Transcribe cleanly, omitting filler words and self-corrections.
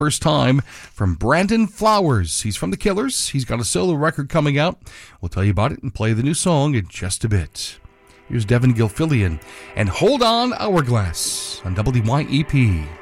First time from Brandon Flowers. He's from The Killers. He's got a solo record coming out. We'll tell you about it and play the new song in just a bit. Here's Devin Gilfillian and Hold On Hourglass on WYEP.